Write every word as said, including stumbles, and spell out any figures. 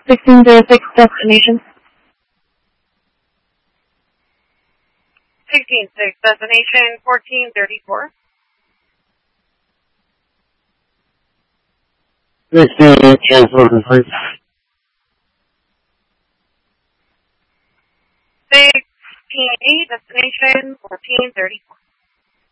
sixteen zero six destination. sixteen six destination, fourteen thirty-four. sixteen cancel complete. sixteen eight destination, fourteen thirty-four.